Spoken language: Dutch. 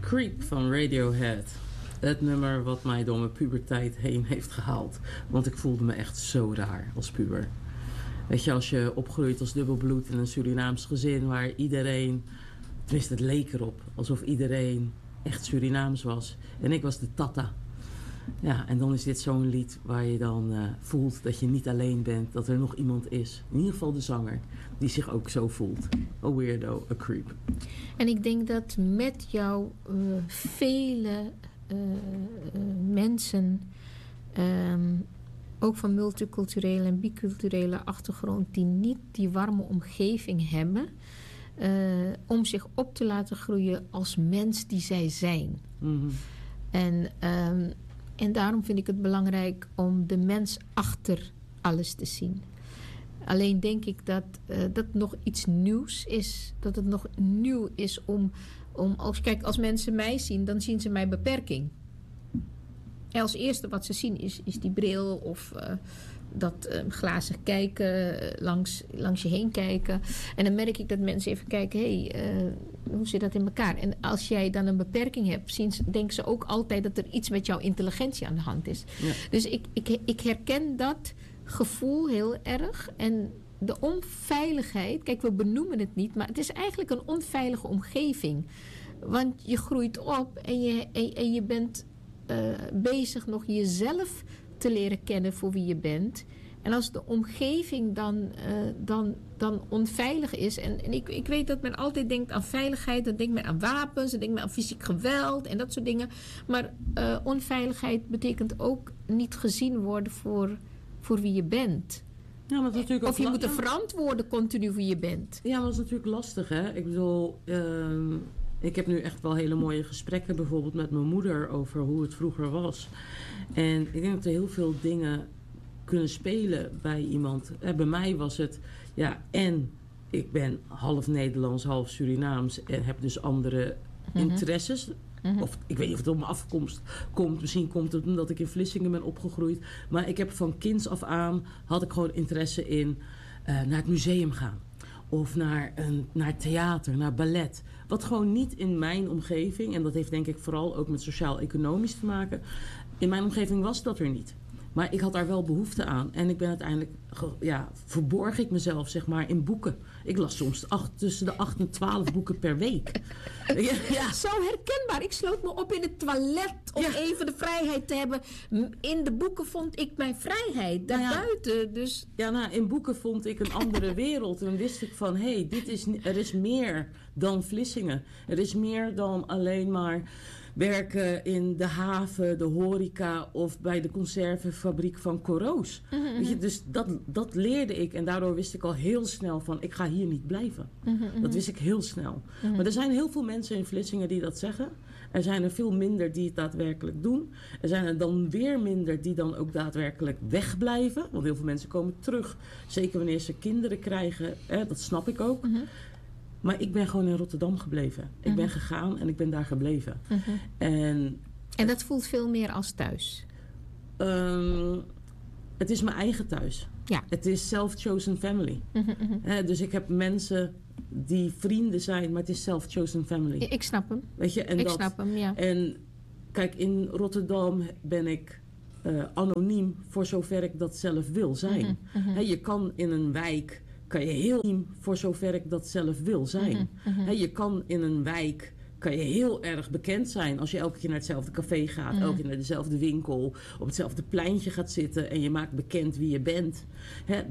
Creep van Radiohead. Het nummer wat mij door mijn puberteit heen heeft gehaald. Want ik voelde me echt zo raar als puber. Weet je, als je opgroeit als dubbelbloed in een Surinaams gezin waar iedereen, tenminste het leek erop, alsof iedereen echt Surinaams was. En ik was de tata. Ja, en dan is dit zo'n lied waar je dan voelt dat je niet alleen bent, dat er nog iemand is. In ieder geval de zanger, die zich ook zo voelt. A weirdo, a creep. En ik denk dat met jou vele mensen, ook van multiculturele en biculturele achtergrond, die niet die warme omgeving hebben, om zich op te laten groeien als mens die zij zijn. Mm-hmm. En daarom vind ik het belangrijk om de mens achter alles te zien. Alleen denk ik dat dat nog iets nieuws is. Dat het nog nieuw is om als mensen mij zien, dan zien ze mijn beperking. En als eerste wat ze zien is die bril of dat glazig kijken, langs je heen kijken. En dan merk ik dat mensen even kijken, hoe zit dat in elkaar? En als jij dan een beperking hebt, denken ze ook altijd dat er iets met jouw intelligentie aan de hand is. Ja. Dus ik herken dat gevoel heel erg. En de onveiligheid, kijk, we benoemen het niet, maar het is eigenlijk een onveilige omgeving. Want je groeit op en je bent bezig nog jezelf te leren kennen voor wie je bent. En als de omgeving dan onveilig is. En ik weet dat men altijd denkt aan veiligheid. Dan denkt men aan wapens. Dan denkt men aan fysiek geweld. En dat soort dingen. Maar onveiligheid betekent ook niet gezien worden voor wie je bent. Ja, maar natuurlijk of je moet er verantwoorden continu wie je bent. Ja, maar dat is natuurlijk lastig, hè. Ik bedoel, ik heb nu echt wel hele mooie gesprekken bijvoorbeeld met mijn moeder over hoe het vroeger was. En ik denk dat er heel veel dingen kunnen spelen bij iemand. Bij mij was het, en ik ben half Nederlands, half Surinaams en heb dus andere interesses. Mm-hmm. Of ik weet niet of het op mijn afkomst komt. Misschien komt het omdat ik in Vlissingen ben opgegroeid. Maar ik heb van kinds af aan, had ik gewoon interesse in naar het museum gaan. Of naar theater, naar ballet. Wat gewoon niet in mijn omgeving, en dat heeft denk ik vooral ook met sociaal-economisch te maken. In mijn omgeving was dat er niet. Maar ik had daar wel behoefte aan. En ik ben uiteindelijk, verborg ik mezelf zeg maar in boeken. Ik las soms tussen de 8 en 12 boeken per week. Ja. Zo herkenbaar. Ik sloot me op in het toilet om even de vrijheid te hebben. In de boeken vond ik mijn vrijheid. Daarbuiten. Dus... Ja, in boeken vond ik een andere wereld. En wist ik van, er is meer dan Vlissingen. Er is meer dan alleen maar werken in de haven, de horeca of bij de conservenfabriek van Coroos. Mm-hmm. Weet je, dus dat leerde ik en daardoor wist ik al heel snel van ik ga hier niet blijven. Mm-hmm. Dat wist ik heel snel. Mm-hmm. Maar er zijn heel veel mensen in Vlissingen die dat zeggen. Er zijn er veel minder die het daadwerkelijk doen. Er zijn er dan weer minder die dan ook daadwerkelijk wegblijven. Want heel veel mensen komen terug. Zeker wanneer ze kinderen krijgen. Dat snap ik ook. Mm-hmm. Maar ik ben gewoon in Rotterdam gebleven. Ik ben gegaan en ik ben daar gebleven. En dat voelt veel meer als thuis? Het is mijn eigen thuis. Ja. Het is self-chosen family. Dus ik heb mensen die vrienden zijn, maar het is self-chosen family. Ik snap hem. Weet je? Snap hem, ja. En kijk, in Rotterdam ben ik anoniem voor zover ik dat zelf wil zijn. Je kan in een wijk... kan je heel anoniem voor zover ik dat zelf wil zijn. Je kan in een wijk kan je heel erg bekend zijn als je elke keer naar hetzelfde café gaat, elke keer naar dezelfde winkel, op hetzelfde pleintje gaat zitten en je maakt bekend wie je bent.